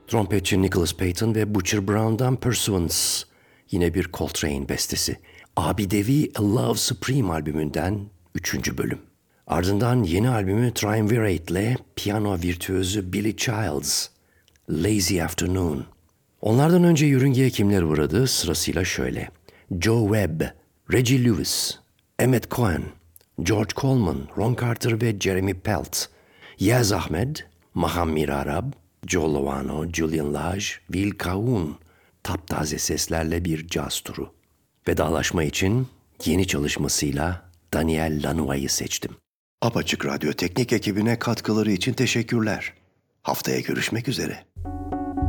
Trompetçi Nicholas Payton ve Butcher Brown'dan Pursuance. Yine bir Coltrane bestesi. Abidevi A Love Supreme albümünden 3. bölüm. Ardından yeni albümü Triumvirate ile piyano virtüözü Billy Childs, Lazy Afternoon. Onlardan önce yörüngeye kimler uğradı? Sırasıyla şöyle. Joe Webb, Reggie Lewis, Emmett Cohen, George Coleman, Ron Carter ve Jeremy Pelt, Yaz Ahmed, Mahammir Arab, Joe Lovano, Julian Lage, Will Cahoon, taptaze seslerle bir caz turu. Vedalaşma için yeni çalışmasıyla Daniel Lanois'ı seçtim. Apaçık Radyo teknik ekibine katkıları için teşekkürler. Haftaya görüşmek üzere.